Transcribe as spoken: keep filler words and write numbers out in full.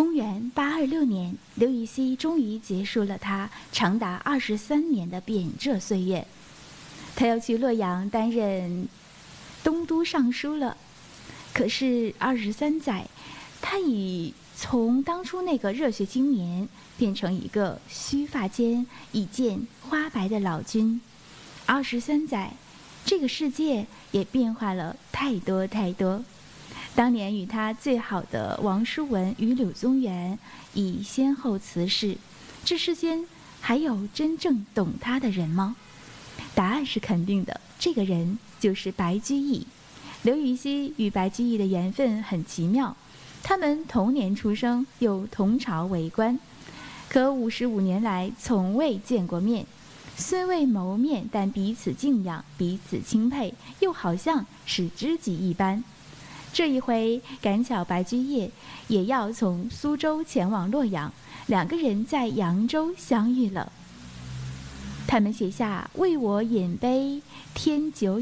公元八二六年，刘禹锡终于结束了他长达二十三年的贬谪岁月。他要去洛阳担任东都尚书了。可是二十三载，他已从当初那个热血青年变成一个须发间已见花白的老君。二十三载，这个世界也变化了太多太多。当年与他最好的王叔文与柳宗元已先后辞世，这世间还有真正懂他的人吗？答案是肯定的，这个人就是白居易。刘禹锡与白居易的缘分很奇妙，他们同年出生，又同朝为官，可五十五年来从未见过面。虽未谋面，但彼此敬仰，彼此钦佩，又好像是知己一般。这一回赶巧白居易也要从苏州前往洛阳，两个人在扬州相遇了。他们写下“为我饮杯添酒